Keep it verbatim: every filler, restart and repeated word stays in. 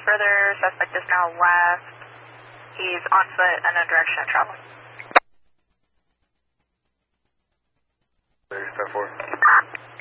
further. Suspect is now west. He's on foot and a direction of travel. thirty-four.